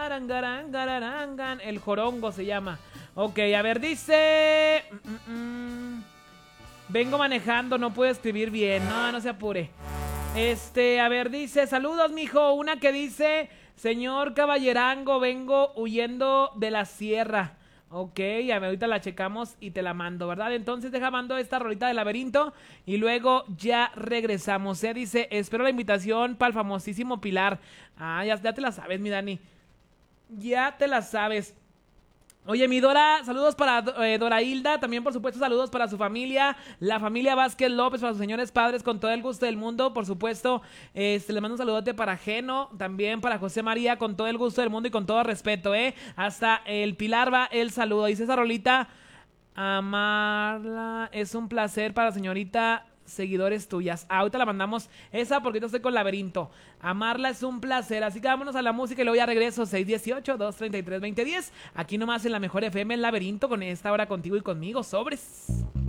Arangarangarangan. El jorongo se llama. Ok, a ver, dice... Vengo manejando, no puedo escribir bien. No se apure. A ver, dice, saludos, mijo. Una que dice, señor caballerango, vengo huyendo de la sierra. Ok, a ver, ahorita la checamos y te la mando, ¿verdad? Entonces mando esta rolita de laberinto y luego ya regresamos. Dice, espero la invitación para el famosísimo Pilar. Ya te la sabes, mi Dani. Ya te la sabes. Oye, mi Dora, saludos para Dora Hilda, también por supuesto saludos para su familia, la familia Vázquez López, para sus señores padres, con todo el gusto del mundo, por supuesto, le mando un saludote para Geno, también para José María, con todo el gusto del mundo y con todo respeto, hasta el Pilar va el saludo. Dice esa rolita, amarla, es un placer para la señorita... seguidores tuyas. Ahorita la mandamos esa porque yo estoy con laberinto. Amarla es un placer. Así que vámonos a la música y luego ya regreso. 618-233-2010. Aquí nomás en la mejor FM, el laberinto, con esta hora contigo y conmigo. Sobres.